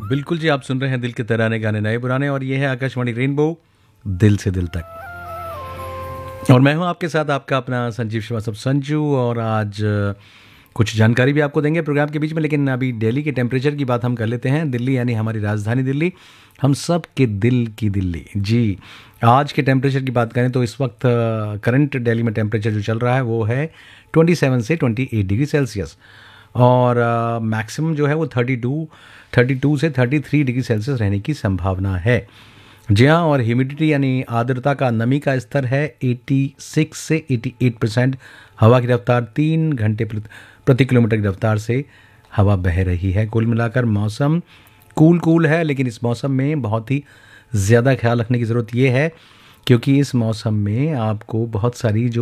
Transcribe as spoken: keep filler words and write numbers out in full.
बिल्कुल जी, आप सुन रहे हैं दिल के तराने गाने नए पुराने और ये है आकाशवाणी रेनबो दिल से दिल तक। और मैं हूं आपके साथ आपका अपना संजीव श्रीवास्तव संजू। और आज अ, कुछ जानकारी भी आपको देंगे प्रोग्राम के बीच में, लेकिन अभी दिल्ली के टेम्परेचर की बात हम कर लेते हैं। दिल्ली यानी हमारी राजधानी दिल्ली, हम सब के दिल की दिल्ली जी। आज के टेम्परेचर की बात करें तो इस वक्त करंट दिल्ली में टेम्परेचर जो चल रहा है वो है सत्ताईस से अट्ठाईस डिग्री सेल्सियस। और मैक्सिमम जो है वो बत्तीस बत्तीस से तैंतीस डिग्री सेल्सियस रहने की संभावना है। जी हाँ, और ह्यूमिडिटी यानी आर्द्रता का, नमी का स्तर है छियासी से अट्ठासी परसेंट। हवा की रफ्तार तीन घंटे प्रति प्रति किलोमीटर की रफ्तार से हवा बह रही है। कुल मिलाकर मौसम कूल कूल है, लेकिन इस मौसम में बहुत ही ज़्यादा ख्याल रखने की ज़रूरत ये है क्योंकि इस मौसम में आपको बहुत सारी जो